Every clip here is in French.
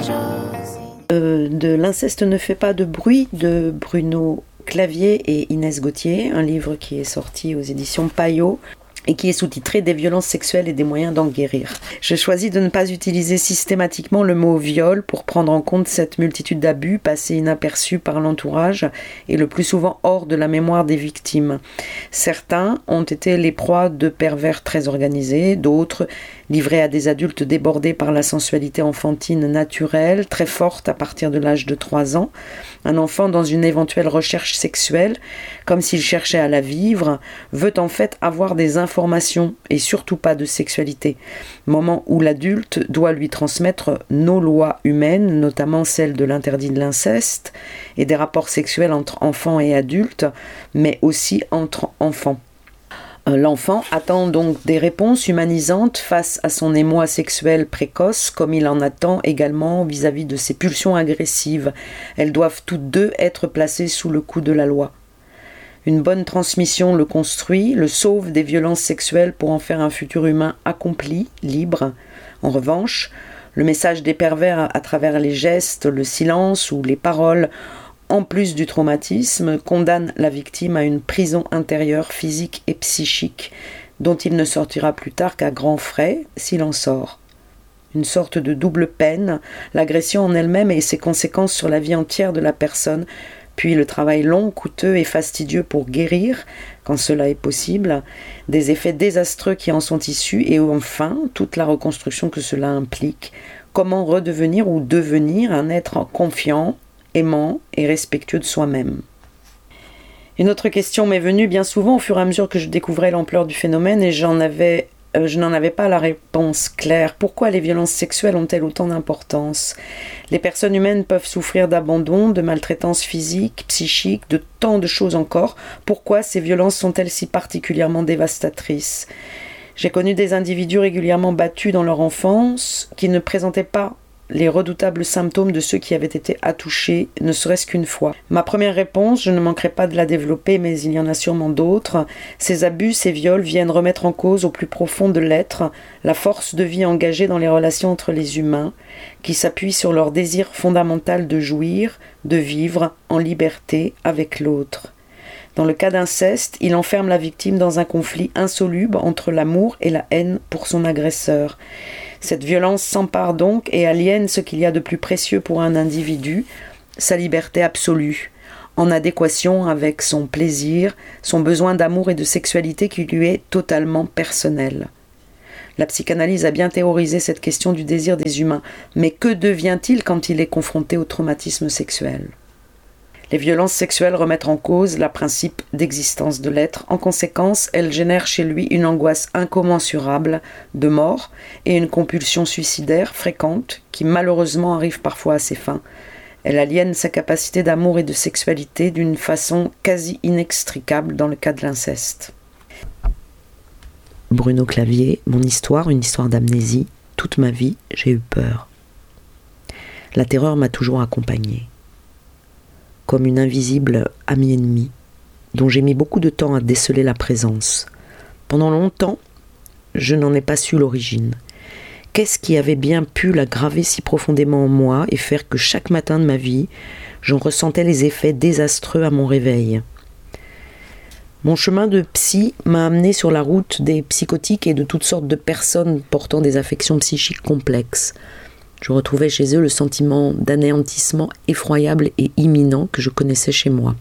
De L'inceste ne fait pas de bruit de Bruno Clavier et Inès Gauthier, un livre qui est sorti aux éditions Payot et qui est sous-titré « Des violences sexuelles et des moyens d'en guérir ». J'ai choisi de ne pas utiliser systématiquement le mot « viol » pour prendre en compte cette multitude d'abus passés inaperçus par l'entourage et le plus souvent hors de la mémoire des victimes. Certains ont été les proies de pervers très organisés, d'autres livrés à des adultes débordés par la sensualité enfantine naturelle, très forte à partir de l'âge de 3 ans. Un enfant dans une éventuelle recherche sexuelle, comme s'il cherchait à la vivre, veut en fait avoir des informations et surtout pas de sexualité. Moment où l'adulte doit lui transmettre nos lois humaines, notamment celle de l'interdit de l'inceste et des rapports sexuels entre enfants et adultes, mais aussi entre enfants. L'enfant attend donc des réponses humanisantes face à son émoi sexuel précoce, comme il en attend également vis-à-vis de ses pulsions agressives. Elles doivent toutes deux être placées sous le coup de la loi. Une bonne transmission le construit, le sauve des violences sexuelles pour en faire un futur humain accompli, libre. En revanche, le message des pervers à travers les gestes, le silence ou les paroles, en plus du traumatisme, condamne la victime à une prison intérieure physique et psychique, dont il ne sortira plus tard qu'à grands frais s'il en sort. Une sorte de double peine, l'agression en elle-même et ses conséquences sur la vie entière de la personne, puis le travail long, coûteux et fastidieux pour guérir, quand cela est possible, des effets désastreux qui en sont issus, et enfin toute la reconstruction que cela implique, comment redevenir ou devenir un être confiant, aimant et respectueux de soi-même. Une autre question m'est venue bien souvent au fur et à mesure que je découvrais l'ampleur du phénomène et je n'en avais pas la réponse claire. Pourquoi les violences sexuelles ont-elles autant d'importance ? Les personnes humaines peuvent souffrir d'abandon, de maltraitance physique, psychique, de tant de choses encore. Pourquoi ces violences sont-elles si particulièrement dévastatrices ? J'ai connu des individus régulièrement battus dans leur enfance qui ne présentaient pas les redoutables symptômes de ceux qui avaient été attouchés, ne serait-ce qu'une fois. Ma première réponse, je ne manquerai pas de la développer, mais il y en a sûrement d'autres. Ces abus, ces viols viennent remettre en cause au plus profond de l'être la force de vie engagée dans les relations entre les humains, qui s'appuie sur leur désir fondamental de jouir, de vivre en liberté avec l'autre. Dans le cas d'inceste, il enferme la victime dans un conflit insoluble entre l'amour et la haine pour son agresseur. Cette violence s'empare donc et aliène ce qu'il y a de plus précieux pour un individu, sa liberté absolue, en adéquation avec son plaisir, son besoin d'amour et de sexualité qui lui est totalement personnel. La psychanalyse a bien théorisé cette question du désir des humains, mais que devient-il quand il est confronté au traumatisme sexuel ? Les violences sexuelles remettent en cause le principe d'existence de l'être. En conséquence, elles génèrent chez lui une angoisse incommensurable de mort et une compulsion suicidaire fréquente qui malheureusement arrive parfois à ses fins. Elle aliène sa capacité d'amour et de sexualité d'une façon quasi inextricable dans le cas de l'inceste. Bruno Clavier, mon histoire, une histoire d'amnésie. Toute ma vie, j'ai eu peur. La terreur m'a toujours accompagnée. Comme une invisible amie ennemie, dont j'ai mis beaucoup de temps à déceler la présence. Pendant longtemps, je n'en ai pas su l'origine. Qu'est-ce qui avait bien pu la graver si profondément en moi et faire que chaque matin de ma vie, j'en ressentais les effets désastreux à mon réveil ? Mon chemin de psy m'a amené sur la route des psychotiques et de toutes sortes de personnes portant des affections psychiques complexes. Je retrouvais chez eux le sentiment d'anéantissement effroyable et imminent que je connaissais chez moi.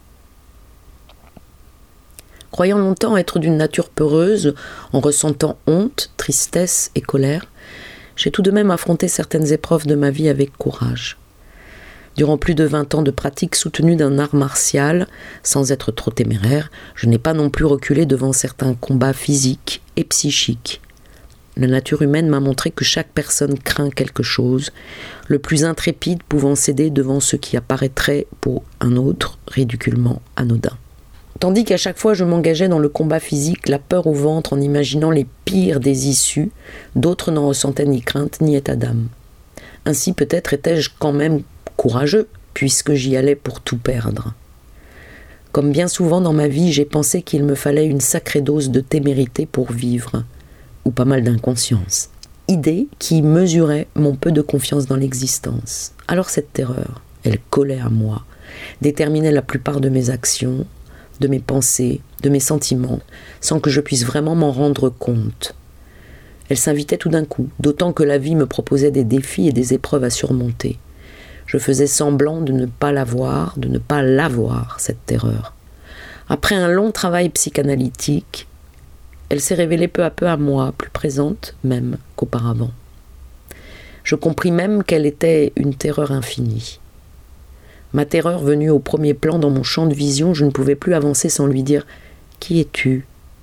Croyant longtemps être d'une nature peureuse, en ressentant honte, tristesse et colère, j'ai tout de même affronté certaines épreuves de ma vie avec courage. Durant plus de 20 ans de pratique soutenue d'un art martial, sans être trop téméraire, je n'ai pas non plus reculé devant certains combats physiques et psychiques. La nature humaine m'a montré que chaque personne craint quelque chose, le plus intrépide pouvant céder devant ce qui apparaîtrait pour un autre ridiculement anodin. Tandis qu'à chaque fois je m'engageais dans le combat physique, la peur au ventre en imaginant les pires des issues, d'autres n'en ressentaient ni crainte ni état d'âme. Ainsi peut-être étais-je quand même courageux, puisque j'y allais pour tout perdre. Comme bien souvent dans ma vie, j'ai pensé qu'il me fallait une sacrée dose de témérité pour vivre, ou pas mal d'inconscience. idée qui mesurait mon peu de confiance dans l'existence. Alors cette terreur, elle collait à moi, déterminait la plupart de mes actions, de mes pensées, de mes sentiments, sans que je puisse vraiment m'en rendre compte. Elle s'invitait tout d'un coup, d'autant que la vie me proposait des défis et des épreuves à surmonter. Je faisais semblant de ne pas l'avoir, cette terreur. Après un long travail psychanalytique, elle s'est révélée peu à peu à moi, plus présente même qu'auparavant. Je compris même qu'elle était une terreur infinie. Ma terreur venue au premier plan dans mon champ de vision, je ne pouvais plus avancer sans lui dire « Qui es-tu ?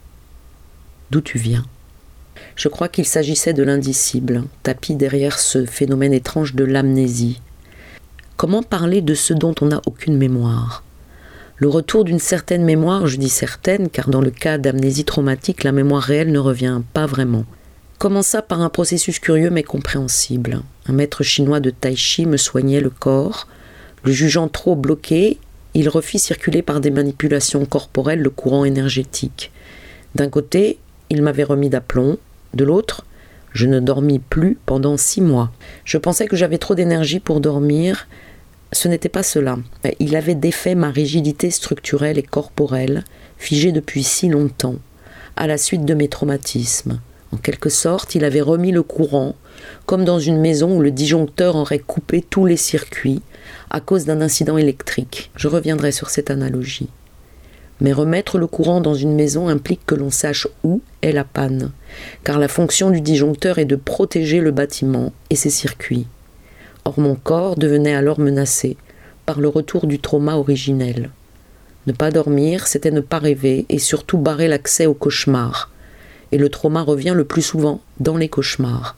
D'où tu viens ?» Je crois qu'il s'agissait de l'indicible, tapi derrière ce phénomène étrange de l'amnésie. Comment parler de ce dont on n'a aucune mémoire ? Le retour d'une certaine mémoire, je dis certaine, car dans le cas d'amnésie traumatique, la mémoire réelle ne revient pas vraiment. Commença par un processus curieux mais compréhensible. Un maître chinois de tai chi me soignait le corps. Le jugeant trop bloqué, il refit circuler par des manipulations corporelles le courant énergétique. D'un côté, il m'avait remis d'aplomb. De l'autre, je ne dormis plus pendant 6 mois. Je pensais que j'avais trop d'énergie pour dormir. Ce n'était pas cela. Il avait défait ma rigidité structurelle et corporelle, figée depuis si longtemps, à la suite de mes traumatismes. En quelque sorte, il avait remis le courant, comme dans une maison où le disjoncteur aurait coupé tous les circuits à cause d'un incident électrique. Je reviendrai sur cette analogie. Mais remettre le courant dans une maison implique que l'on sache où est la panne, car la fonction du disjoncteur est de protéger le bâtiment et ses circuits. Or mon corps devenait alors menacé par le retour du trauma originel. Ne pas dormir, c'était ne pas rêver et surtout barrer l'accès aux cauchemars. Et le trauma revient le plus souvent dans les cauchemars.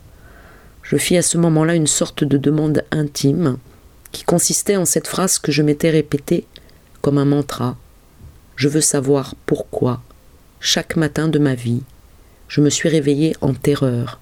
Je fis à ce moment-là une sorte de demande intime qui consistait en cette phrase que je m'étais répétée comme un mantra. Je veux savoir pourquoi, chaque matin de ma vie, je me suis réveillée en terreur.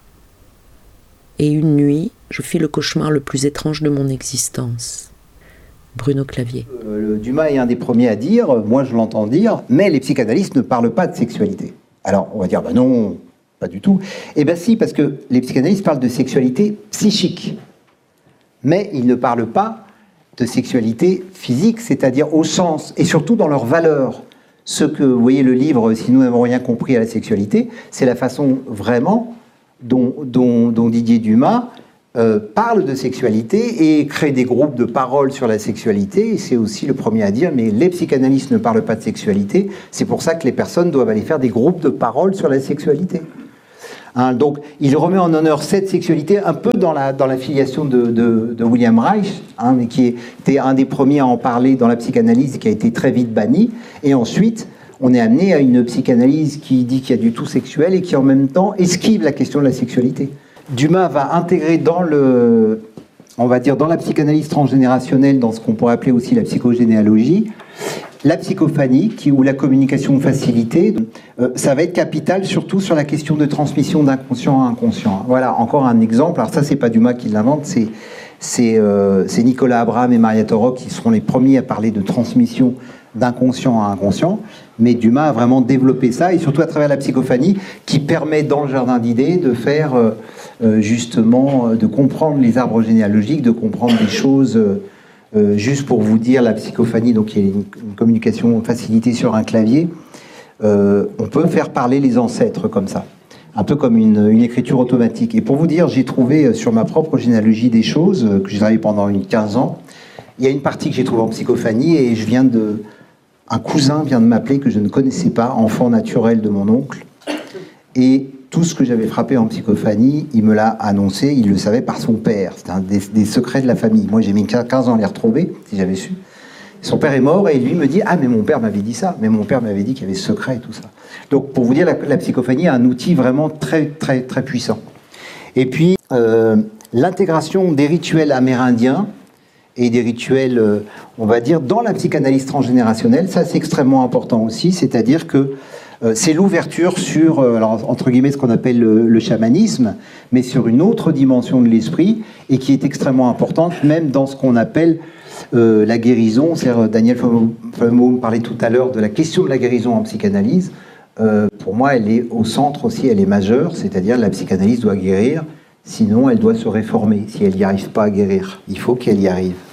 Et une nuit, je fis le cauchemar le plus étrange de mon existence. Bruno Clavier. Dumas est un des premiers à dire, moi je l'entends dire, mais les psychanalystes ne parlent pas de sexualité. Alors on va dire, non, pas du tout. Eh bien si, parce que les psychanalystes parlent de sexualité psychique, mais ils ne parlent pas de sexualité physique, c'est-à-dire au sens, et surtout dans leurs valeurs. Ce que, vous voyez le livre, si nous n'avons rien compris à la sexualité, c'est la façon vraiment dont Didier Dumas parle de sexualité et crée des groupes de parole sur la sexualité. Et c'est aussi le premier à dire, mais les psychanalystes ne parlent pas de sexualité, c'est pour ça que les personnes doivent aller faire des groupes de parole sur la sexualité. Hein, donc, il remet en honneur cette sexualité un peu dans la filiation de William Reich, hein, mais qui était un des premiers à en parler dans la psychanalyse et qui a été très vite banni. Et ensuite, on est amené à une psychanalyse qui dit qu'il y a du tout sexuel et qui en même temps esquive la question de la sexualité. Dumas va intégrer dans la psychanalyse transgénérationnelle, dans ce qu'on pourrait appeler aussi la psychogénéalogie, la psychophanie, ou la communication facilitée. Ça va être capital, surtout sur la question de transmission d'inconscient à inconscient. Voilà, encore un exemple. Alors ça, c'est pas Dumas qui l'invente, c'est Nicolas Abraham et Maria Torok qui seront les premiers à parler de transmission d'inconscient à inconscient. Mais Dumas a vraiment développé ça, et surtout à travers la psychophanie, qui permet dans le jardin d'idées de faire justement, de comprendre les arbres généalogiques, de comprendre des choses. Juste pour vous dire, la psychophanie, donc il y a une communication facilitée sur un clavier, on peut faire parler les ancêtres comme ça, un peu comme une écriture automatique. Et pour vous dire, j'ai trouvé sur ma propre généalogie des choses que j'ai travaillé pendant 15 ans. Il y a une partie que j'ai trouvée en psychophanie et un cousin vient de m'appeler que je ne connaissais pas, enfant naturel de mon oncle. Et tout ce que j'avais frappé en psychophanie, il me l'a annoncé, il le savait par son père. C'était un des secrets de la famille. Moi, j'ai mis 15 ans à les retrouver, si j'avais su. Son père est mort et lui me dit « Ah, mais mon père m'avait dit ça. Mais mon père m'avait dit qu'il y avait ce secret et tout ça. » Donc, pour vous dire, la psychophanie est un outil vraiment très, très, très puissant. Et puis, l'intégration des rituels amérindiens et des rituels, on va dire, dans la psychanalyse transgénérationnelle, ça, c'est extrêmement important aussi. C'est-à-dire que c'est l'ouverture sur, alors, entre guillemets, ce qu'on appelle le chamanisme, mais sur une autre dimension de l'esprit, et qui est extrêmement importante, même dans ce qu'on appelle la guérison. C'est-à-dire, Daniel Flemau parlait tout à l'heure de la question de la guérison en psychanalyse. pour moi, elle est au centre aussi, elle est majeure, c'est-à-dire la psychanalyse doit guérir, sinon elle doit se réformer, si elle n'y arrive pas à guérir. Il faut qu'elle y arrive.